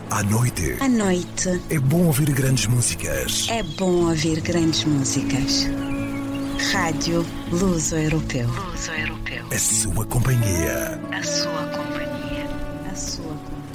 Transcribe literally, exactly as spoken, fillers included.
À noite. À noite. É bom ouvir grandes músicas. É bom ouvir grandes músicas. Rádio Luso-Europeu. Luso-Europeu. A sua companhia. A sua companhia. A sua companhia.